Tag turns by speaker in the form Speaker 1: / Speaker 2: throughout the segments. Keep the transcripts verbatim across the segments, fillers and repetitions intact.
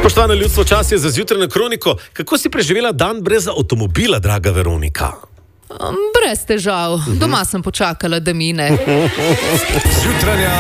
Speaker 1: Spoštovano ljudstvo, čas je za zjutrajno kroniko. Kako si preživela dan brez avtomobila, draga Veronika?
Speaker 2: Brez težav. Doma sem počakala, da mine.
Speaker 3: Zjutranja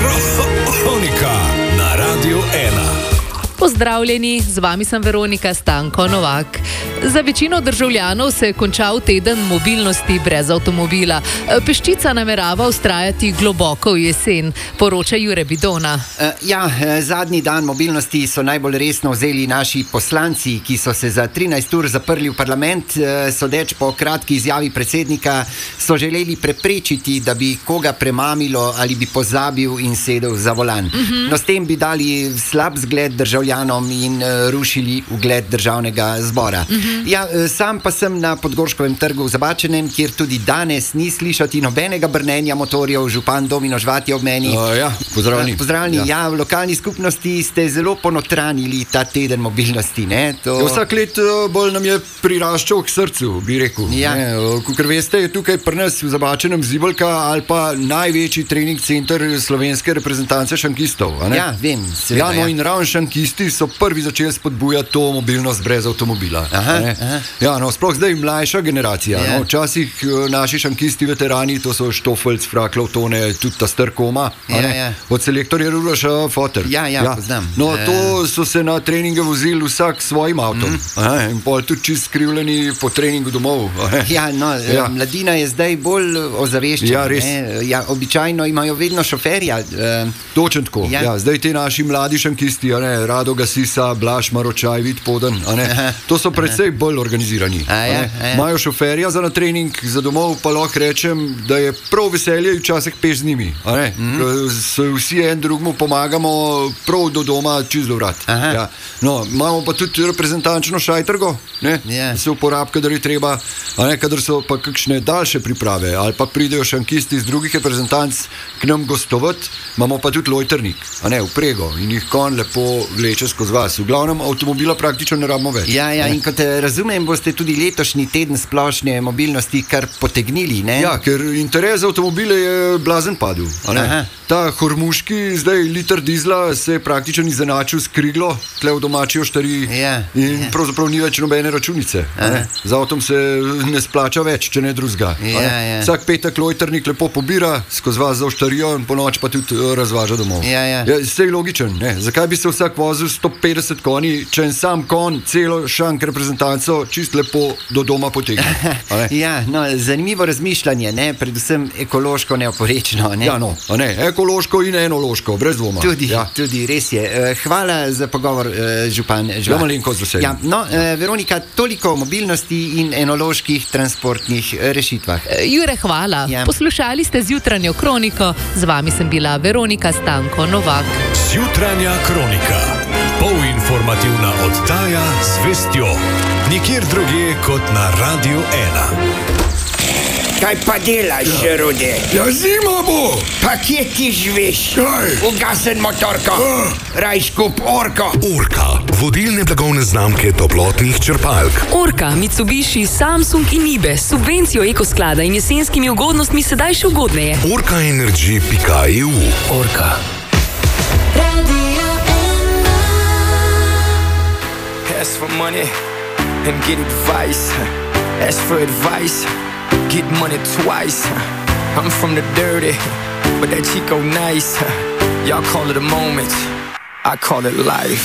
Speaker 3: kronika na Radiu ena.
Speaker 2: Pozdravljeni, z vami sem Veronika Stanko Novak. Za večino državljanov se je končal teden mobilnosti brez avtomobila. Peščica namerava vztrajati globoko v jesen, poroča Jure Bidona.
Speaker 4: Ja, zadnji dan mobilnosti so najbolj resno vzeli naši poslanci, ki so se za trinajst ur zaprli v parlament. Sodeč po kratki izjavi predsednika, so želeli preprečiti, da bi koga premamilo ali bi pozabil in sedel za volan. Uh-huh. No, s tem bi dali slab zgled državljanom in rušili ugled državnega zbora. Uh-huh. Ja, sam pa sem na Podgorškovem trgu v Zabačenem, kjer tudi danes ni slišati nobenega brnenja motorjev. Župan Domino Žvat je ob meni.
Speaker 3: Uh, ja, pozdravljeni.
Speaker 4: Pozdravljeni. Ja. ja, v lokalni skupnosti ste zelo ponotranili ta teden mobilnosti. Ne? To...
Speaker 3: Ja, vsak let bolj nam je priraščal k srcu, bi rekel.
Speaker 4: Ja.
Speaker 3: Kakor veste, je tukaj pri nas v Zabačenem Zibalka ali pa največji trening center slovenske reprezentance šankistov.
Speaker 4: Ja, vem. Seveda,
Speaker 3: ja, no
Speaker 4: ja.
Speaker 3: in ravno šankisti so prvi začeli spodbujati to mobilnost brez avtomobila.
Speaker 4: Aha.
Speaker 3: Ja, no, sploh zdaj mlajša generacija.
Speaker 4: Yeah.
Speaker 3: No, včasih naši šankisti veterani, to so Štofelc, Fraklov, Tone, tudi ta Strkoma,
Speaker 4: yeah, yeah.
Speaker 3: od selektorja Ruroša Foter.
Speaker 4: Ja, ja, ja. Poznam.
Speaker 3: No, to so se na treninge vozili vsak s svojim avtom. Mm. Aha, in pol tudi čist skrivljeni po treningu domov.
Speaker 4: Ja, no, ja. Mladina je zdaj bolj ozaveščena.
Speaker 3: Ja, res.
Speaker 4: Ja, običajno imajo vedno šoferja.
Speaker 3: Točno tako.
Speaker 4: Ja.
Speaker 3: Ja, zdaj ti naši mladi šankisti, Rado Gasisa, Blaž Maročaj, Vid Poden, to so predvsej bolj organizirani. Imajo ja, šoferja za na trening, za domov pa lahko rečem, da je prav veselje včasih peš z njimi. Mm-hmm. Se vsi en drugmu pomagamo prav do doma čez do vrat. Ja. No, imamo pa tudi reprezentančno šajtrgo, yeah. se uporabi, kadar je treba, a ne, kadar so pa kakšne daljše priprave, ali pa pridejo šankisti iz drugih reprezentanc k nam gostovati, imamo pa tudi lojtrnik, a ne, vprego in jih kon lepo vleče skozi vas. V glavnem avtomobila praktično ne rabimo več.
Speaker 4: Ja, ja, in kot razumem, boste tudi letošnji teden splošne mobilnosti kar potegnili, ne?
Speaker 3: Ja, ker interes za avtomobile je blazen padel. Ta hormuški, zdaj liter dizla se je praktično izenačil s kriglo, tle v domači oštariji
Speaker 4: ja,
Speaker 3: in
Speaker 4: ja.
Speaker 3: pravzaprav ni več nobene računice. Za avtom se ne splača več, če ne drugega.
Speaker 4: Ja, ja.
Speaker 3: Vsak petek lojtrnik lepo pobira, skozi vas za oštarijo in po noč pa tudi razvaža domov.
Speaker 4: Ja, ja.
Speaker 3: Ja, sej logičen, ne? Zakaj bi se vsak vozil sto petdeset konji, če en sam kon celo šank reprezentanco čist lepo do doma potegne?
Speaker 4: Ja, no, zanimivo razmišljanje, ne? Predvsem ekološko neoporečno. Ne?
Speaker 3: Ja, no, a ne, ekološko in enološko, brez dvoma.
Speaker 4: Tudi,
Speaker 3: ja.
Speaker 4: tudi res je. Hvala za pogovor, župan Žvat.
Speaker 3: Ja, malenko z veseljem.
Speaker 4: Ja, no, Veronika, toliko o mobilnosti in enoloških transportnih rešitvah.
Speaker 2: Jure, hvala. Ja. Poslušali ste zjutranjo kroniko, z vami sem bila Veronika Stanko Novak.
Speaker 3: Zjutranja kronika. Polinformativna oddaja z vestjo. Nikjer drugje kot na Radiu ena.
Speaker 5: Kaj pa delaš, ja. Rude?
Speaker 6: Ja, zima bo!
Speaker 5: Pa kje ti živiš?
Speaker 6: Kaj?
Speaker 5: Ugasen motorko, uh. raj skup Orko.
Speaker 6: Orka, vodilne blagovne znamke toplotnih črpalk.
Speaker 7: Orka, Mitsubishi, Samsung in Nibe, subvencijo ekosklada in jesenskimi ugodnostmi sedaj še ugodneje.
Speaker 6: orka energy pika e u.
Speaker 7: Orka.
Speaker 8: Ask for money and get advice. Ask for advice, get money twice. I'm from the dirty, but that Chico nice. Y'all call it a moment, I call it life.